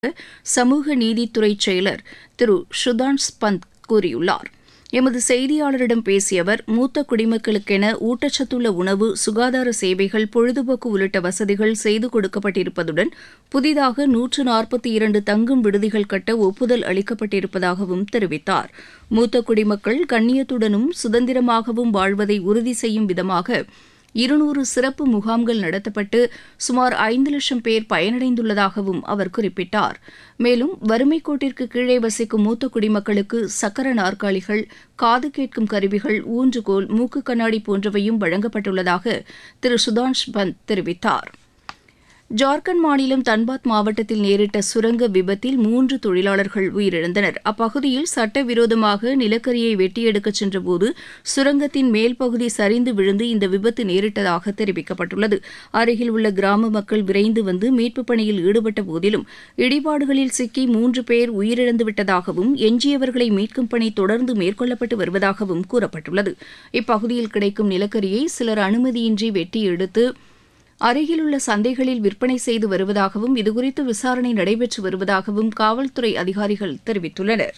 சமூக நீதித்துறை செயலர் திரு சுதான்ஷ் பந்த் கூறியுள்ளார். எமது செய்தியாளரிடம் பேசிய அவர், மூத்த குடிமக்களுக்கென ஊட்டச்சத்துள்ள உணவு, சுகாதார சேவைகள், பொழுதுபோக்கு உள்ளிட்ட வசதிகள் செய்து கொடுக்கப்பட்டிருப்பதுடன் புதிதாக 142 தங்கும் விடுதிகள் கட்ட ஒப்புதல் அளிக்கப்பட்டிருப்பதாகவும் தெரிவித்தார். மூத்த குடிமக்கள் கண்ணியத்துடனும் சுதந்திரமாகவும் வாழ்வதை உறுதி செய்யும் விதமாக 200 சிறப்பு முகாம்கள் நடத்தப்பட்டு சுமார் 5 லட்சம் பேர் பயனடைந்துள்ளதாகவும் அவர் குறிப்பிட்டார். மேலும் வறுமைக் கோட்டிற்கு கீழே வசிக்கும் மூத்த குடிமக்களுக்கு சக்கர நாற்காலிகள், காது கேட்கும் கருவிகள், ஊன்றுகோல், மூக்கு கண்ணாடி போன்றவையும் வழங்கப்பட்டுள்ளதாக திரு சுதான்ஷ் பந்த் தெரிவித்தார். ஜார்க்கண்ட் மாநிலம் தன்பாத் மாவட்டத்தில் நேரிட்ட சுரங்க விபத்தில் 3 தொழிலாளர்கள் உயிரிழந்தனர். அப்பகுதியில் சட்டவிரோதமாக நிலக்கரியை வெட்டியெடுக்கச் சென்றபோது சுரங்கத்தின் மேல் பகுதி சரிந்து விழுந்து இந்த விபத்து நேரிட்டதாக தெரிவிக்கப்பட்டுள்ளது. அருகில் உள்ள கிராம மக்கள் விரைந்து வந்து மீட்புப் பணியில் ஈடுபட்ட போதிலும் இடிபாடுகளில் சிக்கி 3 பேர் உயிரிழந்துவிட்டதாகவும் எஞ்சியவர்களை மீட்கும் பணி தொடர்ந்து மேற்கொள்ளப்பட்டு வருவதாகவும் கூறப்பட்டுள்ளது. இப்பகுதியில் கிடைக்கும் நிலக்கரியை சிலர் அனுமதியின்றி வெட்டி எடுத்து அருகிலுள்ள சந்தைகளில் விற்பனை செய்து வருவதாகவும் இதுகுறித்து விசாரணை நடைபெற்று வருவதாகவும் காவல்துறை அதிகாரிகள் தெரிவித்துள்ளனர்.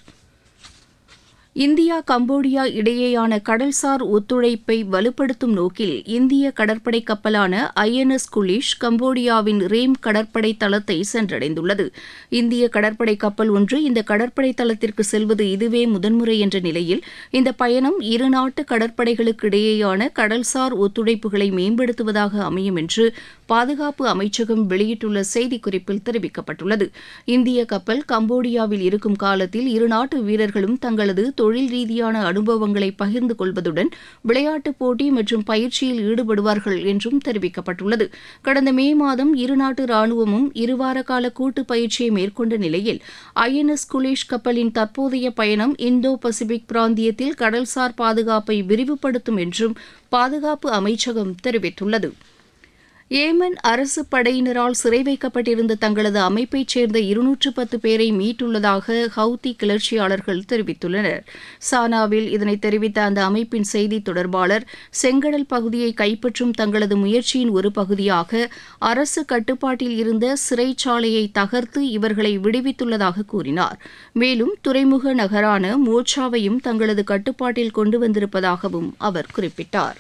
இந்தியா கம்போடியா இடையேயான கடல்சார் ஒத்துழைப்பை வலுப்படுத்தும் நோக்கில் இந்திய கடற்படை கப்பலான INS குலிஷ் கம்போடியாவின் ரேம் கடற்படை தளத்தை சென்றடைந்துள்ளது. இந்திய கடற்படை கப்பல் ஒன்று இந்த கடற்படை தளத்திற்கு செல்வது இதுவே முதன்முறை என்ற நிலையில் இந்த பயணம் இருநாட்டு கடற்படைகளுக்கு இடையேயான கடல்சார் ஒத்துழைப்புகளை மேம்படுத்துவதாக அமையும் என்று பாதுகாப்பு அமைச்சகம் வெளியிட்டுள்ள செய்திக்குறிப்பில் தெரிவிக்கப்பட்டுள்ளது. இந்திய கப்பல் கம்போடியாவில் இருக்கும் காலத்தில் இருநாட்டு வீரர்களும் தங்களது தொழில் ரீதியான அனுபவங்களை பகிர்ந்து கொள்வதுடன் விளையாட்டுப் போட்டி மற்றும் பயிற்சியில் ஈடுபடுவார்கள் என்றும் தெரிவிக்கப்பட்டுள்ளது. கடந்த மே மாதம் இருநாட்டு ராணுவமும் இருவார கால கூட்டு பயிற்சியை மேற்கொண்ட நிலையில் INS குலிஷ் கப்பலின் தற்போதைய பயணம் இந்தோ பசிபிக் பிராந்தியத்தில் கடல்சார் பாதுகாப்பை விரிவுபடுத்தும் என்றும் பாதுகாப்பு அமைச்சகம் தெரிவித்துள்ளது. ஏமன் அரசு படையினரால் சிறை வைக்கப்பட்டிருந்த தங்களது அமைப்பைச் சேர்ந்த 210 பேரை மீட்டுள்ளதாக ஹவுதி கிளர்ச்சியாளர்கள் தெரிவித்துள்ளனர். சானாவில் இதனை தெரிவித்த அந்த அமைப்பின் செய்தி தொடர்பாளர், செங்கடல் பகுதியை கைப்பற்றும் தங்களது முயற்சியின் ஒரு பகுதியாக அரசு கட்டுப்பாட்டில் இருந்த சிறைச்சாலையை தகர்த்து இவர்களை விடுவித்துள்ளதாக கூறினார். மேலும் துறைமுக நகரான மோச்சாவையும் தங்களது கட்டுப்பாட்டில் கொண்டு வந்திருப்பதாகவும் அவர் குறிப்பிட்டார்.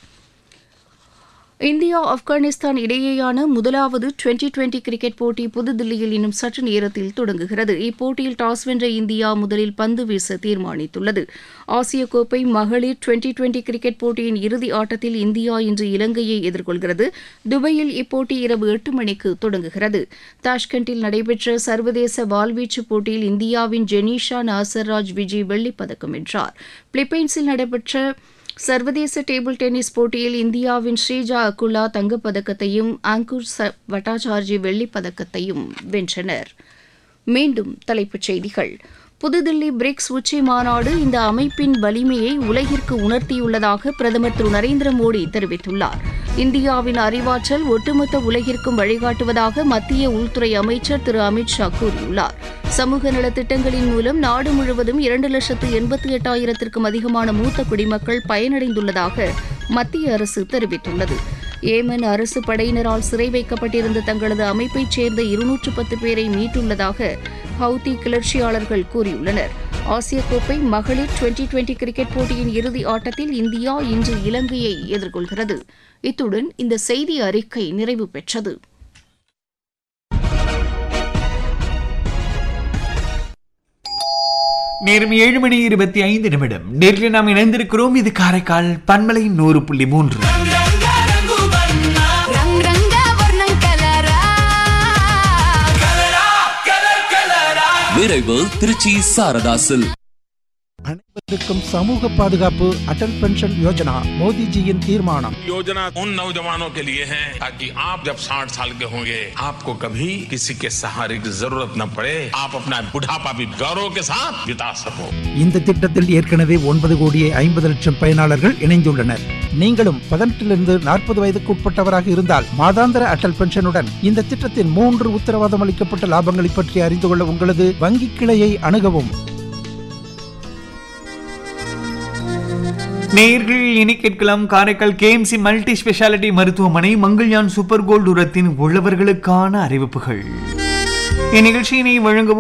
இந்தியா ஆப்கானிஸ்தான் இடையேயான முதலாவது 2020 கிரிக்கெட் போட்டி புதுதில்லியில் இன்னும் சற்று நேரத்தில் தொடங்குகிறது. இப்போட்டியில் டாஸ் வென்ற இந்தியா முதலில் பந்து வீச தீர்மானித்துள்ளது. ஆசிய கோப்பை மகளிர் 2020 கிரிக்கெட் போட்டியின் இறுதி ஆட்டத்தில் இந்தியா இன்று இலங்கையை எதிர்கொள்கிறது. துபாயில் இப்போட்டி இரவு 8 மணிக்கு தொடங்குகிறது. தாஷ்கண்டில் நடைபெற்ற சர்வதேச வாள்வீச்சு போட்டியில் இந்தியாவின் ஜெனீஷா நாசர்ராஜ் விஜி வெள்ளிப்பதக்கம் வென்றார். பிலிப்பைன்ஸில் நடைபெற்ற சர்வதேச டேபிள் டென்னிஸ் போட்டியில் இந்தியாவின் ஸ்ரீஜா அகுலா தங்கப்பதக்கத்தையும் அங்குர் பட்டாச்சார்ஜி வெள்ளிப்பதக்கத்தையும் வென்றனர். மீண்டும் தலைப்புச் செய்திகள். புதுதில்லி பிரிக்ஸ் உச்சி மாநாடு இந்த அமைப்பின் வலிமையை உலகிற்கு உணர்த்தியுள்ளதாக பிரதமர் திரு நரேந்திர மோடி தெரிவித்துள்ளார். இந்தியாவின் அறிவாற்றல் ஒட்டுமொத்த உலகிற்கும் வழிகாட்டுவதாக மத்திய உள்துறை அமைச்சர் திரு அமித் ஷா கூறியுள்ளார். சமூக நலத்திட்டங்களின் மூலம் நாடு முழுவதும் 2,88,000க்கும் அதிகமான மூத்த குடிமக்கள் பயனடைந்துள்ளதாக மத்திய அரசு தெரிவித்துள்ளது. ஏமன் அரசு படையினரால் சிறை வைக்கப்பட்டிருந்த தங்களது அமைப்பைச் சேர்ந்த 210 பேரை மீட்டுள்ளதாக ஹவுதி கிளர்ச்சியாளர்கள் கூறியுள்ளனர். ஆசிய கோப்பை மகளிர் 2020 கிரிக்கெட் போட்டியின் இறுதி ஆட்டத்தில் இந்தியா இன்று இலங்கையை எதிர்கொள்கிறது. இத்துடன் இந்த செய்தி அறிக்கை நிறைவு பெற்றது. நேரம் 7:25. நேரில் நாம் இணைந்திருக்கிறோம். இது காரைக்கால் பண்பலை 100.3. விரைவு திருச்சி சாரதாசில் அனைவருக்கும் சமூக பாதுகாப்பு அடல் பென்ஷன் யோஜனா மோடிஜியின் தீர்மானம். योजना उन नौजवानों के लिए है ताकि आप जब 60 साल के होंगे आपको कभी किसी के सहारे की जरूरत न पड़े, आप अपना बुढ़ापा भी गौरव के साथ बिता सको. இந்த திட்டத்தில் ஏற்கனவே 9,50,00,000 பயனாளர்கள் இணைந்துள்ளனர். நீங்களும் 18 40 வயதுக்கு உட்பட்டவராக இருந்தால் மாதாந்திர அடல் பென்ஷனுடன் இந்த திட்டத்தின் 3 உத்தரவாதம் அளிக்கப்பட்ட லாபங்களை பற்றி அறிந்து கொள்ள உங்களது வங்கி கிளையை அணுகவும். நேயர்கள் இனி கேட்கலாம். காரைக்கால் KMC மல்டி ஸ்பெஷாலிட்டி மருத்துவமனை மங்கள்யான் சூப்பர் கோல்டு உரத்தின் உள்ளவர்களுக்கான அறிவிப்புகள். இந்நிகழ்ச்சியினை வழங்கவும்